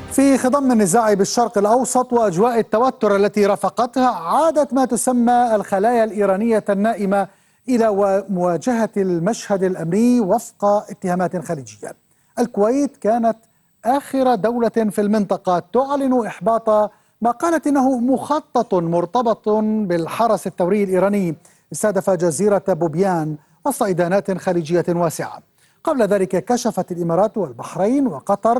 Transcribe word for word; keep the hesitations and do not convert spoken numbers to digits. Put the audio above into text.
في خضم النزاع بالشرق الأوسط وأجواء التوتر التي رافقتها، عادت ما تسمى الخلايا الإيرانية النائمة إلى مواجهة المشهد الأمني وفق اتهامات خليجية. الكويت كانت آخر دولة في المنطقة تعلن إحباط ما قالت إنه مخطط مرتبط بالحرس الثوري الإيراني استهدف جزيرة بوبيان وسط إدانات خليجية واسعة. قبل ذلك كشفت الإمارات والبحرين وقطر